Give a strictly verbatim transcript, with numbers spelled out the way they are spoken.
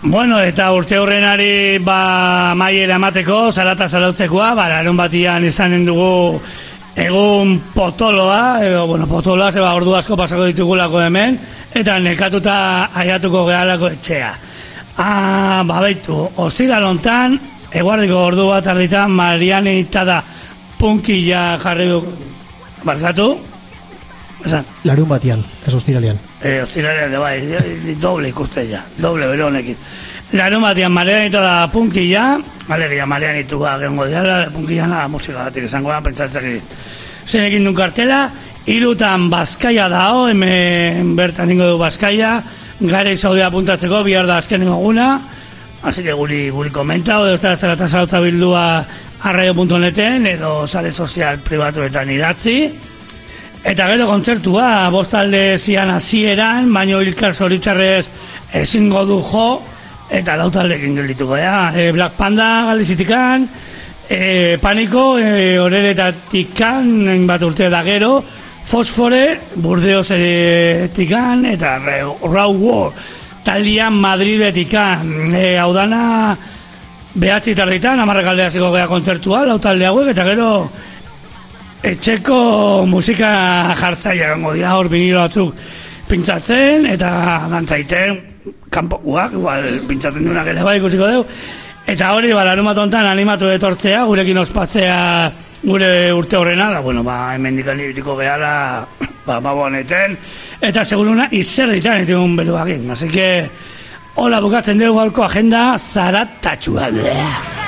Bueno, eta urte horrenari ba, maiera emateko, zarata zarautzekoa, ba, larun batian izanen dugu egun potoloa, edo, bueno, potoloa, zeba ordu asko pasako ditugulako hemen, eta nekatuta aiatuko gehalako etxea. Ah, ba, baitu, ostira lontan, eguardiko ordu bat arditan, Mariani eta da punkilla jarri du, barkatu? Esan? Larun batian, ez ostiralean. Eh, ostiralean, de bai, doble ikuste ja, doble bero honekin. Larun batian, Mariani eta da punkilla, alegia Mariani tuga gengo diala, punkilla nada, musika batik esango da, pentsatzak zenekin duen kartela, irutan Bazkaia dao, hemen bertan ingo du Bazkaia, gara izaudea apuntatzeko, bihar da azkenengo guna, así que guri, guri komenta, edo eta zarata zarautza bildua arraio puntu neten, edo sare sozial pribatuetan idatzi, eta gero kontzertua, bostalde zian hasieran, baino Ilkar Zoritzarrez ezingo du jo, eta lautaldekin geldituko, ja, e, Black Panda galizitikan, e, Paniko, e, Oreretatik bat urte da gero, Fosfore, Burdeosetikan, eta Raw War, Talian Madridetikan, e, hau dana behatzi tarditan, amarrak aldea ziko gea kontzertua, lautalde hauek, eta gero etxeko musika jartzaia gango dira, hor vinilo batzuk pintzatzen, eta dantzaiten, kanpokuak, igual pintzatzen duenak ere bai ikusiko deu, eta hori, ba, larun bat hontan animatu etortzea, gurekin ospatzea gure urte horrena, da, bueno, ba, hemen dikan ibitiko gehala, ba, ba, boneten, eta seguruna izer ditan etigun beruakin, así que, hola bukatzen dugu gaurko agenda zaratatxua.